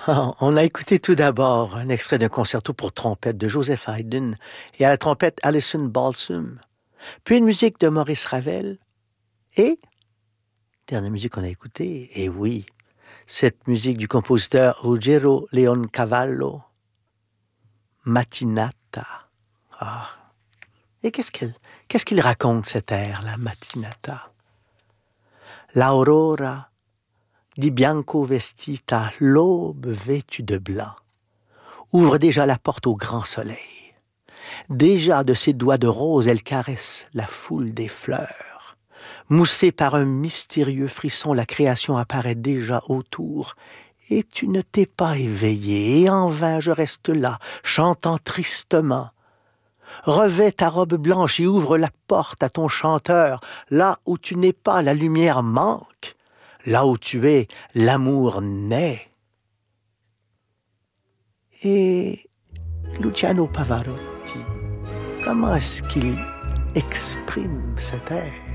On a écouté tout d'abord un extrait d'un concerto pour trompette de Joseph Haydn et à la trompette Alison Balsam, puis une musique de Maurice Ravel et, dernière musique qu'on a écoutée, et oui, cette musique du compositeur Ruggero Leoncavallo, Mattinata. Ah. Et qu'est-ce qu'il raconte cet air, la Mattinata? L'aurora di bianco vestita, l'aube vêtue de blanc, ouvre déjà la porte au grand soleil. Déjà de ses doigts de rose, elle caresse la foule des fleurs. Moussée par un mystérieux frisson, la création apparaît déjà autour. Et tu ne t'es pas éveillé, et en vain je reste là, chantant tristement. Revêt ta robe blanche et ouvre la porte à ton chanteur. Là où tu n'es pas, la lumière manque. Là où tu es, l'amour naît. Et Luciano Pavarotti, comment est-ce qu'il exprime cet air?